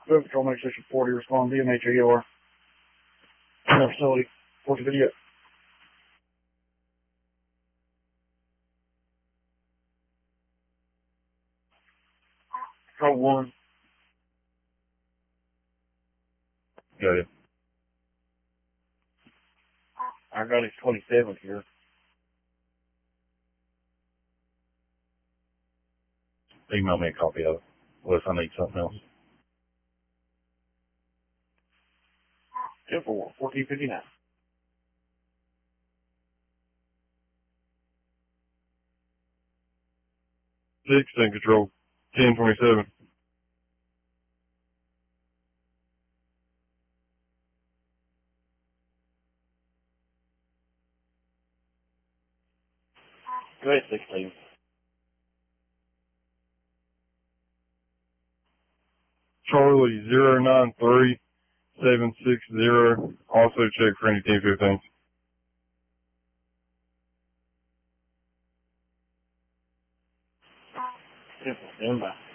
Road Patrol Medic Station 40, respond DMHAR. Facility. What's the video? Control 1. Got it. I got his 27th here. Email me a copy of it, unless I need something else. 10-4, 1459. 6, control. 1027. Go ahead, 16. Charlie 093760. Also check for any 1015. Stand by.